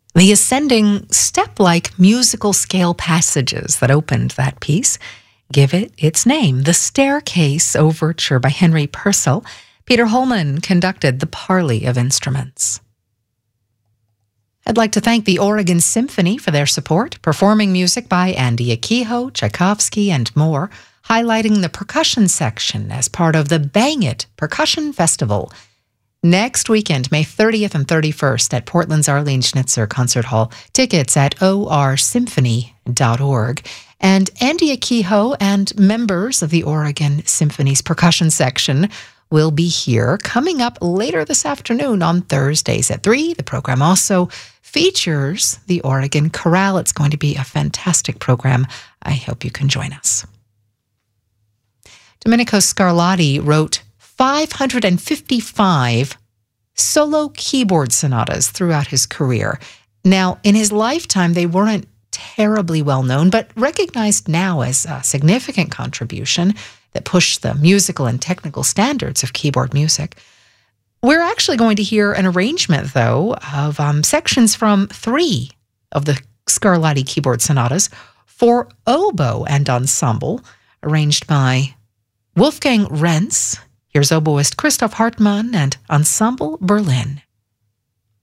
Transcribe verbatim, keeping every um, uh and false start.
the ascending step-like musical scale passages that opened that piece give it its name. The Staircase Overture by Henry Purcell. Peter Holman conducted the parley of instruments. I'd like to thank the Oregon Symphony for their support, performing music by Andy Akiho, Tchaikovsky, and more, highlighting the percussion section as part of the Bang It Percussion Festival. Next weekend, May thirtieth and thirty-first at Portland's Arlene Schnitzer Concert Hall. Tickets at o r symphony dot org. And Andy Akiho and members of the Oregon Symphony's percussion section will be here coming up later this afternoon on Thursdays at three. The program also features the Oregon Chorale. It's going to be a fantastic program. I hope you can join us. Domenico Scarlatti wrote five hundred fifty-five solo keyboard sonatas throughout his career. Now, in his lifetime, they weren't terribly well known, but recognized now as a significant contribution that pushed the musical and technical standards of keyboard music. We're actually going to hear an arrangement, though, of um, sections from three of the Scarlatti keyboard sonatas for oboe and ensemble, arranged by Wolfgang Renz. Here's oboist Christoph Hartmann and Ensemble Berlin.